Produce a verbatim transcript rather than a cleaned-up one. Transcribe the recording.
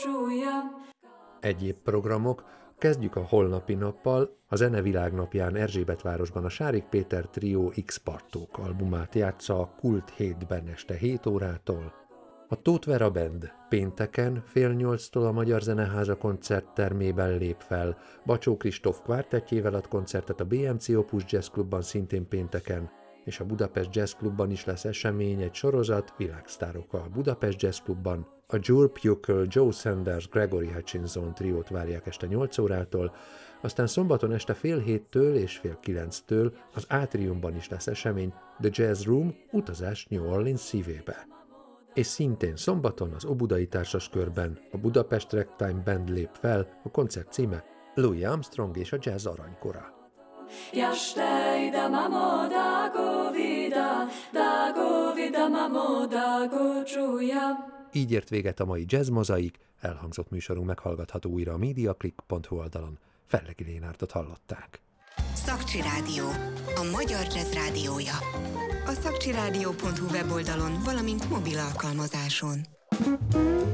Egyéb programok. Kezdjük a holnapi nappal. A Zene Világnapján Erzsébetvárosban a Sárik Péter Trio X-Partók albumát játsza a Kult hétben este hét órától. A Tóth Vera Band pénteken fél nyolctól a Magyar Zeneháza koncerttermében lép fel. Bacsó Kristóf kvártettjével ad koncertet a bé em cé Opus Jazz Klubban szintén pénteken, és a Budapest Jazz Klubban is lesz esemény, egy sorozat világsztárokkal. Budapest Jazz Klubban a Jure Pukul, Joe Sanders, Gregory Hutchinson triót várják este nyolc órától, aztán szombaton este fél héttől és fél kilenctől az Átriumban is lesz esemény, The Jazz Room, utazás New Orleans szívébe. És szintén szombaton az Óbudai Társaskörben a Budapest Ragtime Band lép fel, a koncert címe Louis Armstrong és a jazz aranykora. Így ért véget a mai Jazz Mozaik, elhangzott műsorunk meghallgatható újra a mediaclick pont hu oldalon. Fellegi Lénártot hallották. Szakcsi Rádió, a magyar jazz rádiója. A szakcsirádió pont hu weboldalon, valamint mobil alkalmazáson.